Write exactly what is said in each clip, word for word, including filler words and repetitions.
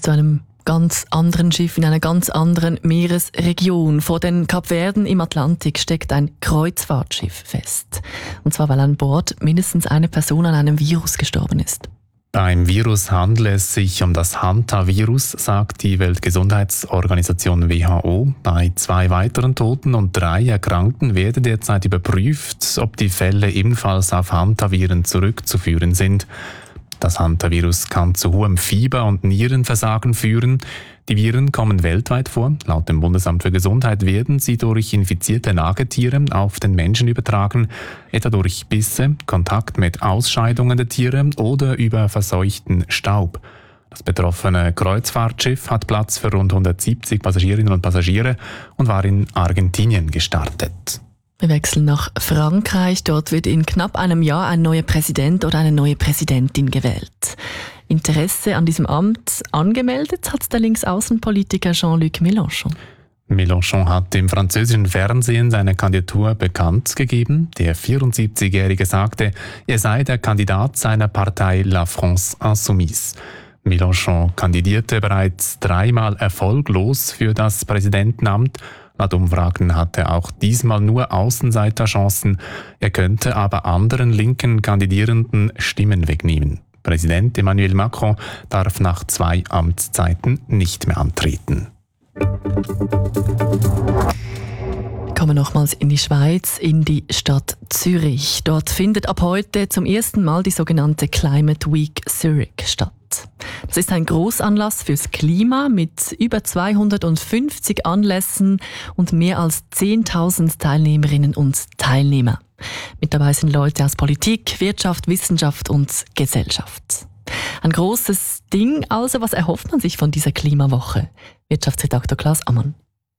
zu einem ganz anderen Schiff in einer ganz anderen Meeresregion. Vor den Kapverden im Atlantik steckt ein Kreuzfahrtschiff fest. Und zwar, weil an Bord mindestens eine Person an einem Virus gestorben ist. Beim Virus handelt es sich um das Hantavirus, sagt die Weltgesundheitsorganisation W H O. Bei zwei weiteren Toten und drei Erkrankten werde derzeit überprüft, ob die Fälle ebenfalls auf Hantaviren zurückzuführen sind. Das Hantavirus kann zu hohem Fieber und Nierenversagen führen. Die Viren kommen weltweit vor. Laut dem Bundesamt für Gesundheit werden sie durch infizierte Nagetiere auf den Menschen übertragen, etwa durch Bisse, Kontakt mit Ausscheidungen der Tiere oder über verseuchten Staub. Das betroffene Kreuzfahrtschiff hat Platz für rund hundertsiebzig Passagierinnen und Passagiere und war in Argentinien gestartet. Wir wechseln nach Frankreich. Dort wird in knapp einem Jahr ein neuer Präsident oder eine neue Präsidentin gewählt. Interesse an diesem Amt angemeldet hat der Linksaußenpolitiker Jean-Luc Mélenchon. Mélenchon hat im französischen Fernsehen seine Kandidatur bekannt gegeben. Der vierundsiebzigjährige sagte, er sei der Kandidat seiner Partei La France Insoumise. Mélenchon kandidierte bereits dreimal erfolglos für das Präsidentenamt. Laut Umfragen hat er auch diesmal nur Außenseiterchancen. Er könnte aber anderen linken Kandidierenden Stimmen wegnehmen. Präsident Emmanuel Macron darf nach zwei Amtszeiten nicht mehr antreten. Kommen wir nochmals in die Schweiz, in die Stadt Zürich. Dort findet ab heute zum ersten Mal die sogenannte Climate Week Zurich statt. Das ist ein Grossanlass fürs Klima mit über zweihundertfünfzig Anlässen und mehr als zehntausend Teilnehmerinnen und Teilnehmer. Mit dabei sind Leute aus Politik, Wirtschaft, Wissenschaft und Gesellschaft. Ein grosses Ding also. Was erhofft man sich von dieser Klimawoche? Wirtschaftsredaktor Klaus Ammann.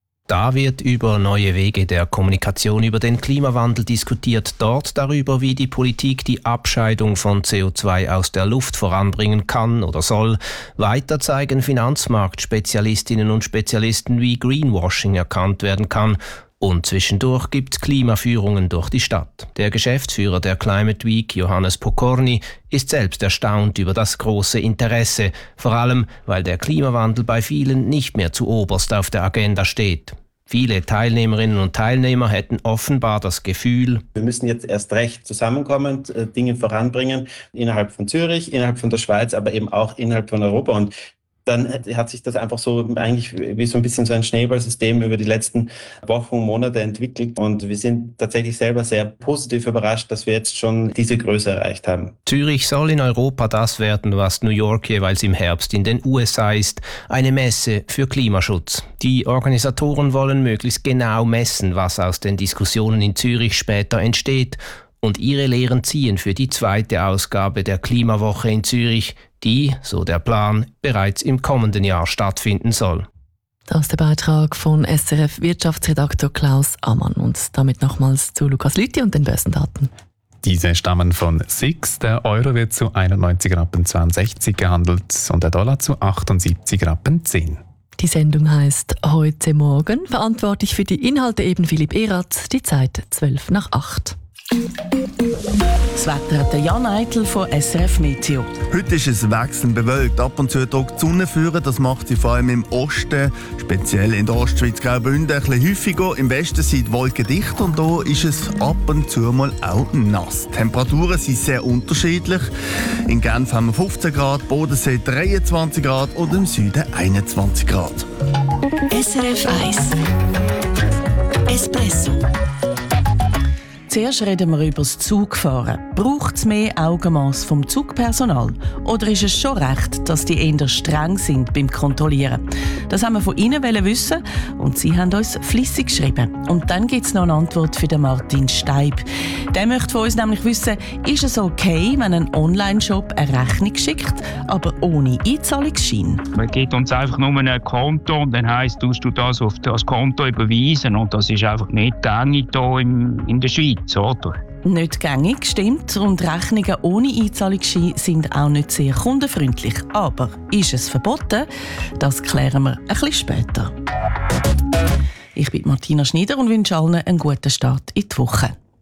Da wird über neue Wege der Kommunikation über den Klimawandel diskutiert, dort darüber, wie die Politik die Abscheidung von C O zwei aus der Luft voranbringen kann oder soll. Weiter zeigen Finanzmarktspezialistinnen und Spezialisten, wie Greenwashing erkannt werden kann. Und zwischendurch gibt's Klimaführungen durch die Stadt. Der Geschäftsführer der Climate Week, Johannes Pokorny, ist selbst erstaunt über das große Interesse, vor allem weil der Klimawandel bei vielen nicht mehr zu oberst auf der Agenda steht. Viele Teilnehmerinnen und Teilnehmer hätten offenbar das Gefühl, wir müssen jetzt erst recht zusammenkommen, Dinge voranbringen, innerhalb von Zürich, innerhalb von der Schweiz, aber eben auch innerhalb von Europa. Und dann hat sich das einfach so eigentlich wie so ein bisschen so ein Schneeballsystem über die letzten Wochen und Monate entwickelt. Und wir sind tatsächlich selber sehr positiv überrascht, dass wir jetzt schon diese Größe erreicht haben. Zürich soll in Europa das werden, was New York jeweils im Herbst in den U S A ist. Eine Messe für Klimaschutz. Die Organisatoren wollen möglichst genau messen, was aus den Diskussionen in Zürich später entsteht. Und ihre Lehren ziehen für die zweite Ausgabe der Klimawoche in Zürich, die, so der Plan, bereits im kommenden Jahr stattfinden soll. Das ist der Beitrag von S R F-Wirtschaftsredaktor Klaus Ammann. Und damit nochmals zu Lukas Lüthi und den Börsendaten. Diese stammen von S I X. Der Euro wird zu einundneunzig Rappen zweiundsechzig gehandelt und der Dollar zu achtundsiebzig Rappen zehn. Die Sendung heisst «Heute Morgen». Verantwortlich für die Inhalte eben Philipp Erath. Die Zeit zwölf nach acht. Das Wetter hat der Jan Eitel von S R F Meteo. Heute ist es wechselnd bewölkt. Ab und zu drückt die Sonne führen. Das macht sie vor allem im Osten, speziell in der Ostschweiz, Graubünden, ein bisschen häufiger. Im Westen sind die Wolken dicht und da ist es ab und zu mal auch nass. Die Temperaturen sind sehr unterschiedlich. In Genf haben wir fünfzehn Grad, Bodensee dreiundzwanzig Grad und im Süden einundzwanzig Grad. S R F eins Espresso. Zuerst reden wir über das Zugfahren. Braucht es mehr Augenmaß vom Zugpersonal? Oder ist es schon recht, dass die eher streng sind beim Kontrollieren? Das haben wir von Ihnen wissen und Sie haben uns fleissig geschrieben. Und dann gibt es noch eine Antwort für den Martin Steib. Der möchte von uns nämlich wissen, ist es okay, wenn ein Online-Shop eine Rechnung schickt, aber ohne Einzahlungsschein? Man gibt uns einfach nur ein Konto und dann heisst, tust du das auf das Konto überweisen und das ist einfach nicht gängig hier in, in der Schweiz, oder? Nicht gängig, stimmt. Und Rechnungen ohne Einzahlungsschein sind auch nicht sehr kundenfreundlich. Aber ist es verboten? Das klären wir ein bisschen später. Ich bin Martina Schneider und wünsche allen einen guten Start in die Woche.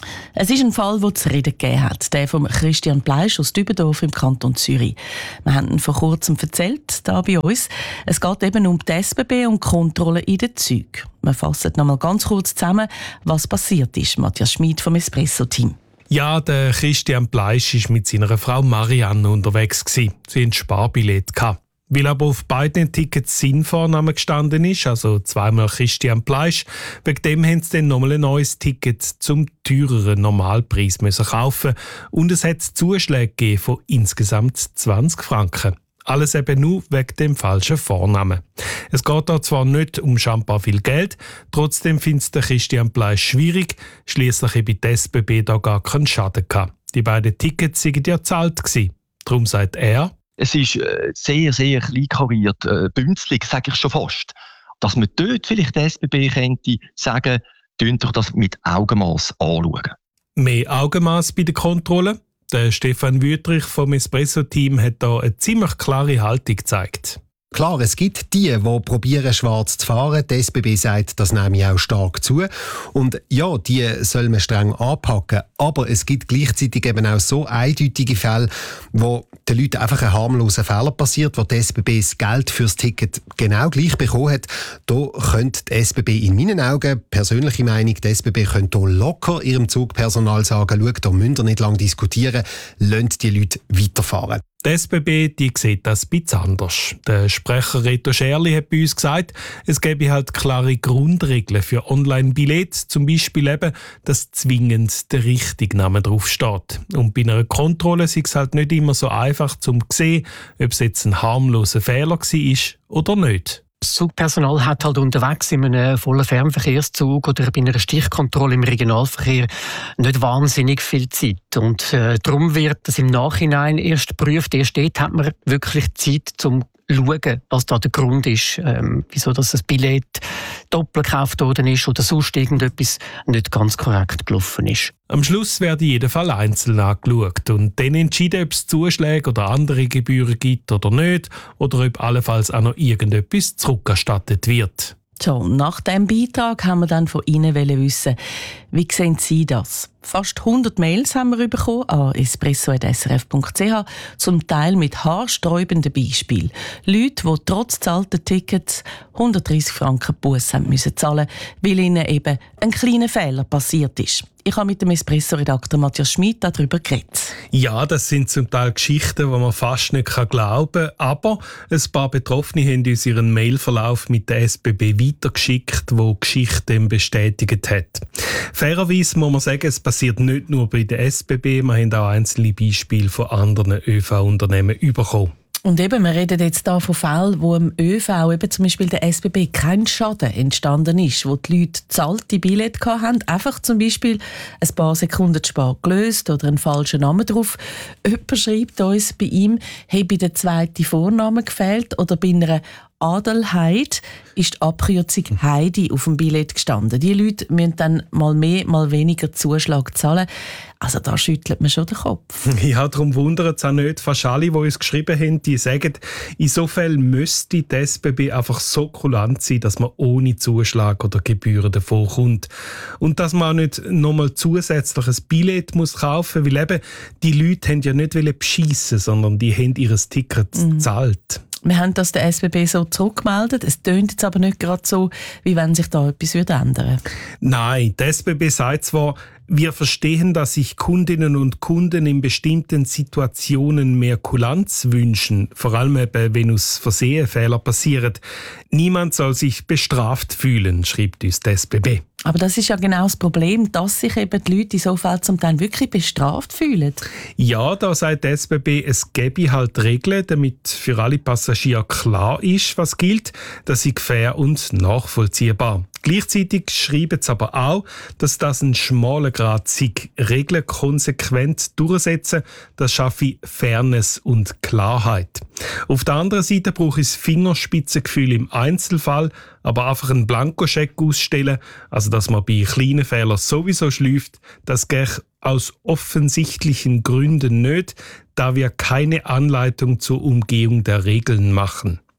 Es ist ein Fall, der zu reden gegeben hat, der von Christian Pleisch aus Dübendorf im Kanton Zürich. Wir haben ihn vor kurzem erzählt, hier bei uns. Es geht eben um die S B B und Kontrollen in den Zügen. Wir fassen noch mal ganz kurz zusammen, was passiert ist. Matthias Schmid vom Espresso-Team. Ja, der Christian Pleisch war mit seiner Frau Marianne unterwegs. Sie hatten ein Sparbillett. Weil aber auf beiden Tickets sein Vorname gestanden ist, also zweimal Christian Pleisch, wegen dem haben sie dann nochmal ein neues Ticket zum teureren Normalpreis müssen kaufen und es hat Zuschläge gegeben von insgesamt zwanzig Franken. Alles eben nur wegen dem falschen Vornamen. Es geht da zwar nicht um schambar viel Geld, trotzdem findet der Christian Pleisch schwierig, schliesslich habe die S B B da gar keinen Schaden gehabt. Die beiden Tickets waren ja bezahlt gewesen. Darum sagt er: Es ist äh, sehr, sehr klein kariert, äh, bünzlig, sage ich schon fast. Dass man dort vielleicht der S B B könnte sagen, tönt doch das mit Augenmaß anschauen. Mehr Augenmaß bei der Kontrolle? Der Stefan Wüttrich vom Espresso-Team hat da eine ziemlich klare Haltung gezeigt. Klar, es gibt die, die probieren, schwarz zu fahren. Die S B B sagt, das nehme ich auch stark zu. Und ja, die soll man streng anpacken. Aber es gibt gleichzeitig eben auch so eindeutige Fälle, wo den Leuten einfach ein harmloser Fehler passiert, wo die S B B das Geld fürs Ticket genau gleich bekommen hat. Da könnte die S B B in meinen Augen, persönliche Meinung, die S B B könnte hier locker ihrem Zugpersonal sagen, schaut, da müsst ihr nicht lange diskutieren, lasst die Leute weiterfahren. Die S B B die sieht das ein bisschen anders. Der Sprecher Reto Scherli hat bei uns gesagt, es gäbe halt klare Grundregeln für Online-Billette, zum Beispiel eben, dass zwingend der richtige Name draufsteht. Und bei einer Kontrolle ist es halt nicht immer so einfach zu sehen, ob es jetzt ein harmloser Fehler war oder nicht. Das Zugpersonal hat halt unterwegs in einem vollen Fernverkehrszug oder bei einer Stichkontrolle im Regionalverkehr nicht wahnsinnig viel Zeit. Und äh, darum wird das im Nachhinein erst geprüft. Erst dort hat man wirklich Zeit, um zu schauen, was da der Grund ist, ähm, wieso das Billett doppelt gekauft worden ist oder sonst irgendetwas nicht ganz korrekt gelaufen ist. Am Schluss werde jeder Fall einzeln angeschaut und dann entschieden, ob es Zuschläge oder andere Gebühren gibt oder nicht oder ob allenfalls auch noch irgendetwas zurückerstattet wird. So, nach diesem Beitrag haben wir dann von Ihnen wissen, wie sehen Sie das? Fast hundert Mails haben wir bekommen an espresso punkt s r f punkt c h, zum Teil mit haarsträubenden Beispielen. Leute, die trotz zahlten Tickets hundertdreissig Franken Busse haben müssen zahlen, weil ihnen eben ein kleiner Fehler passiert ist. Ich habe mit dem Espresso-Redakteur Matthias Schmid darüber geredet. Ja, das sind zum Teil Geschichten, die man fast nicht glauben kann. Aber ein paar Betroffene haben uns ihren Mailverlauf mit der S B B weitergeschickt, wo die Geschichte bestätigt hat. Fairerweise muss man sagen, es passiert nicht nur bei der S B B, wir haben auch einzelne Beispiele von anderen ÖV-Unternehmen bekommen. Und eben, wir reden jetzt hier von Fällen, wo im ÖV, eben zum Beispiel der S B B, kein Schaden entstanden ist, wo die Leute zahlte Billette hatten, einfach zum Beispiel ein paar Sekunden zu spät gelöst oder einen falschen Namen drauf. Jemand schreibt uns, bei ihm habe der zweite Vorname gefehlt oder bei einer Adelheid ist die Abkürzung Heidi auf dem Billett gestanden. Die Leute müssen dann mal mehr, mal weniger Zuschlag zahlen. Also da schüttelt man schon den Kopf. Ja, darum wundert es auch nicht. Fast alle, die uns geschrieben haben, die sagen, in so Fällen müsste die S B B einfach so kulant sein, dass man ohne Zuschlag oder Gebühren davon kommt. Und dass man auch nicht nochmal zusätzlich ein Billett muss kaufen muss, weil eben die Leute haben ja nicht beschissen, sondern die haben ihr Ticket mhm. gezahlt. Wir haben das der S B B so zurückgemeldet. Es tönt jetzt aber nicht gerade so, wie wenn sich da etwas ändern würde. Nein, die S B B sagt zwar, wir verstehen, dass sich Kundinnen und Kunden in bestimmten Situationen mehr Kulanz wünschen, vor allem eben, wenn aus Versehen Fehler passieren. Niemand soll sich bestraft fühlen, schreibt uns die S B B. Aber das ist ja genau das Problem, dass sich eben die Leute in so Fällen zum Teil wirklich bestraft fühlen. Ja, da sagt die S B B, es gäbe halt Regeln, damit für alle Passagiere klar ist, was gilt. Das ist fair und nachvollziehbar. Gleichzeitig schreiben sie aber auch, dass das ein schmaler Grad sei. Regeln konsequent durchsetzen, das schaffe Fairness und Klarheit. Auf der anderen Seite brauche ich das Fingerspitzengefühl im Einzelfall, aber einfach einen Blankoscheck ausstellen, also dass man bei kleinen Fehlern sowieso schläft, das geht aus offensichtlichen Gründen nicht, da wir keine Anleitung zur Umgehung der Regeln machen.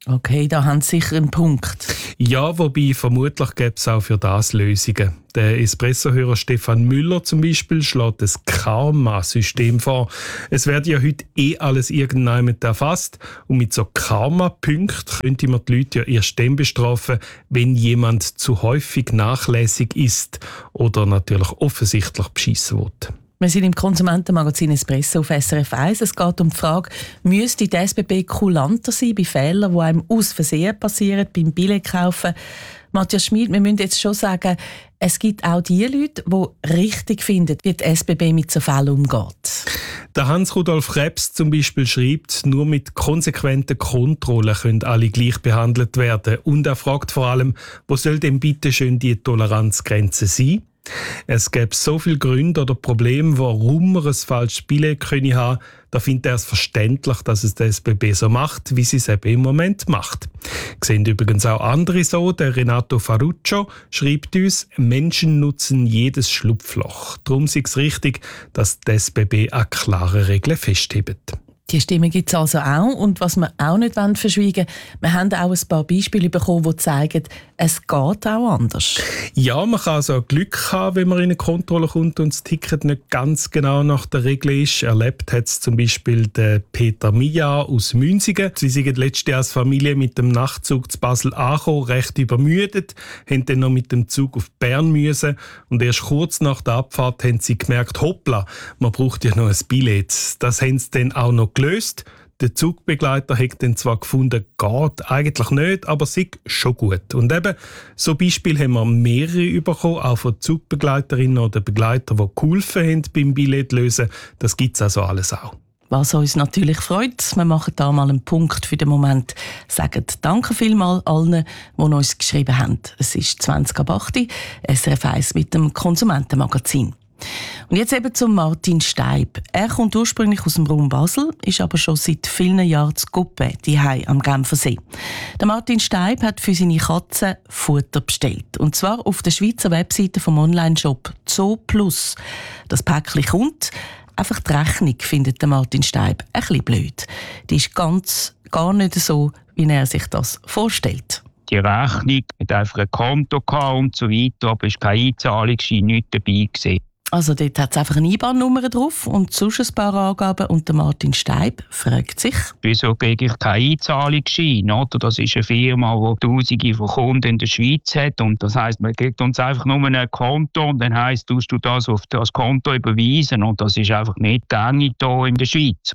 Okay, da haben Sie sicher einen Punkt. Ja, wobei vermutlich gäbe es auch für das Lösungen. Der Espresso-Hörer Stefan Müller zum Beispiel schlägt das Karma-System vor. Es wird ja heute eh alles irgendjemand erfasst und mit so Karma-Punkten könnte man die Leute ja erst dann bestrafen, wenn jemand zu häufig nachlässig ist oder natürlich offensichtlich beschissen wird. Wir sind im Konsumentenmagazin Espresso auf S R F eins. Es geht um die Frage, müsste die S B B kulanter sein bei Fehlern, die einem aus Versehen passieren, beim Billettkaufen? Matthias Schmid, wir müssen jetzt schon sagen, es gibt auch die Leute, die richtig finden, wie die S B B mit so Fällen umgeht. Der Hans-Rudolf Krebs zum Beispiel schreibt, nur mit konsequenten Kontrollen können alle gleich behandelt werden. Und er fragt vor allem, wo soll denn bitte schön die Toleranzgrenze sein? Es gäbe so viele Gründe oder Probleme, warum man ein falsches Billett können haben. Da findet er es verständlich, dass es der S B B so macht, wie sie es eben im Moment macht. Sehen übrigens auch andere so. Der Renato Faruccio schreibt uns, Menschen nutzen jedes Schlupfloch. Darum ist es richtig, dass die S B B an klare Regeln festhebt. Die Stimme gibt es also auch. Und was wir auch nicht verschweigen wollen, wir haben auch ein paar Beispiele bekommen, die zeigen, es geht auch anders. Ja, man kann also Glück haben, wenn man in eine Kontrolle kommt und das Ticket nicht ganz genau nach der Regel ist. Erlebt hat es zum Beispiel der Peter Mia aus Münzigen. Sie sind letztes Jahr als Familie mit dem Nachtzug zu Basel angekommen, recht übermüdet, haben dann noch mit dem Zug auf Bern müssen und erst kurz nach der Abfahrt haben sie gemerkt, hoppla, man braucht ja noch ein Billett. Das haben sie dann auch noch gelöst. Der Zugbegleiter hat dann zwar gefunden, geht eigentlich nicht, aber sei schon gut. Und eben, so Beispiel haben wir mehrere bekommen, auch von Zugbegleiterinnen oder Begleitern, die geholfen haben beim Billett lösen. Das gibt es also alles auch. Was uns natürlich freut, wir machen da mal einen Punkt für den Moment. Sagen danke vielmals allen, die uns geschrieben haben. Es ist zwanzig ab acht, S R F eins mit dem Konsumentenmagazin. Und jetzt eben zum Martin Steib. Er kommt ursprünglich aus dem Raum Basel, ist aber schon seit vielen Jahren zu Guppe, daheim am Genfersee. Der Martin Steib hat für seine Katze Futter bestellt. Und zwar auf der Schweizer Webseite vom Online-Shop Zooplus. Das Päckchen kommt, einfach die Rechnung findet der Martin Steib ein bisschen blöd. Die ist ganz, gar nicht so, wie er sich das vorstellt. Die Rechnung hat einfach ein Konto gehabt und so weiter, aber es war kein Einzahlungsschein, nichts dabei gewesen. Also dort hat es einfach eine I B A N-Nummer drauf und sonst ein paar Angaben. Und der Martin Steib fragt sich: Wieso kriege ich keinen Einzahlungsschein? Oder? Das ist eine Firma, die Tausende von Kunden in der Schweiz hat. Und das heisst, man kriegt uns einfach nur ein Konto und dann heisst, tust du das auf das Konto überweisen. Und das ist einfach nicht gängig hier in der Schweiz.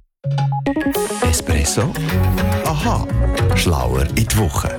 Espresso? Aha, schlauer in die Woche.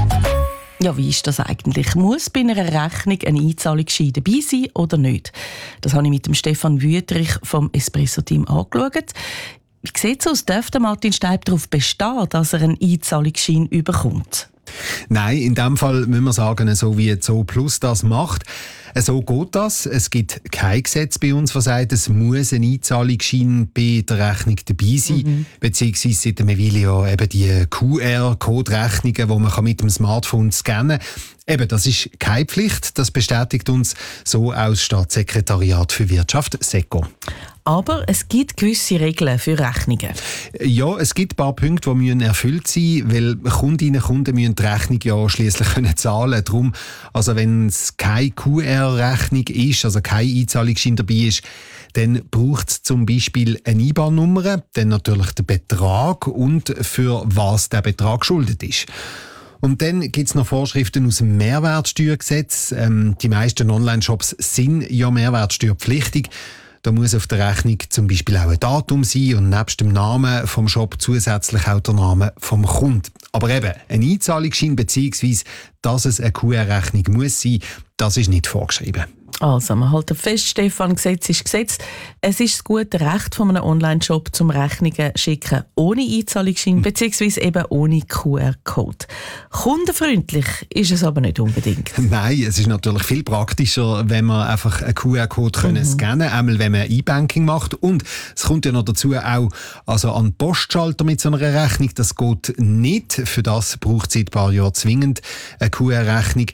Ja, wie ist das eigentlich? Muss bei einer Rechnung ein Einzahlungsschein dabei sein oder nicht? Das habe ich mit dem Stefan Wüterich vom Espresso-Team angeschaut. Wie sieht es aus? Darf der Martin Steib darauf bestehen, dass er einen Einzahlungsschein bekommt? Nein, in dem Fall müssen wir sagen, so wie Zooplus das macht, so geht das. Es gibt kein Gesetz bei uns, das sagt, es muss ein Einzahlungsschein bei der Rechnung dabei sein. Mhm. Beziehungsweise seit einer Weile ja eben die Q R-Code-Rechnungen, die man mit dem Smartphone scannen kann. Eben, das ist keine Pflicht. Das bestätigt uns so auch das Staatssekretariat für Wirtschaft, SECO. Aber es gibt gewisse Regeln für Rechnungen. Ja, es gibt ein paar Punkte, die müssen erfüllt sein müssen, weil Kundinnen und Kunden müssen die Rechnung ja schliesslich zahlen können. Darum, also wenn es keine Q R-Rechnung ist, also kein Einzahlungsschein dabei ist, dann braucht es zum Beispiel eine I B A N-Nummer, dann natürlich den Betrag und für was der Betrag geschuldet ist. Und dann gibt es noch Vorschriften aus dem Mehrwertsteuergesetz. Ähm, die meisten Online-Shops sind ja mehrwertsteuerpflichtig. Da muss auf der Rechnung zum Beispiel auch ein Datum sein und nebst dem Namen vom Shop zusätzlich auch der Name vom Kunden. Aber eben, ein Einzahlungsschein bzw. dass es eine Q R-Rechnung muss sein, das ist nicht vorgeschrieben. Also, man hält fest, Stefan, Gesetz ist Gesetz. Es ist das gute Recht von einem Online-Shop zum Rechnungen schicken ohne Einzahlungsschein bzw. eben ohne Q R-Code. Kundenfreundlich ist es aber nicht unbedingt. Nein, es ist natürlich viel praktischer, wenn man einfach einen Q R-Code mhm. scannen kann, einmal wenn man E-Banking macht. Und es kommt ja noch dazu auch also an den Postschalter mit so einer Rechnung. Das geht nicht. Für das braucht es seit ein paar Jahren zwingend eine Q R-Rechnung.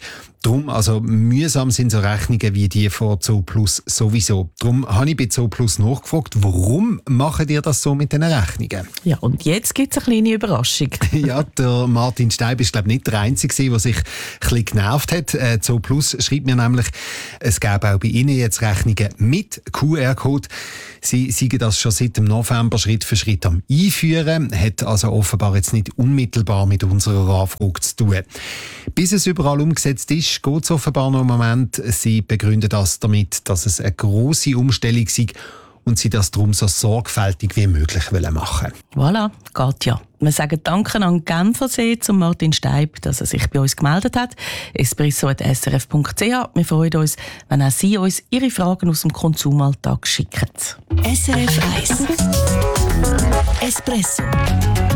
Darum, also mühsam sind so Rechnungen wie die von Zooplus sowieso. Darum habe ich bei Zooplus nachgefragt, warum macht ihr das so mit den Rechnungen? Ja, und jetzt gibt es eine kleine Überraschung. Ja, der Martin Steib ist, glaube ich, nicht der Einzige, der sich ein bisschen genervt hat. Äh, Zooplus schreibt mir nämlich, es gäbe auch bei Ihnen jetzt Rechnungen mit Q R-Code. Sie seien das schon seit dem November Schritt für Schritt am Einführen, hat also offenbar jetzt nicht unmittelbar mit unserer Anfrage zu tun. Bis es überall umgesetzt ist, geht es offenbar noch einen Moment. Sie begründen das damit, dass es eine grosse Umstellung sei und sie das darum so sorgfältig wie möglich machen wollen. Voilà, geht ja. Wir sagen Danke an Genfersee zum Martin Steib, dass er sich bei uns gemeldet hat. espresso at s r f punkt c h. Wir freuen uns, wenn auch Sie uns Ihre Fragen aus dem Konsumalltag schicken. S R F eins Espresso.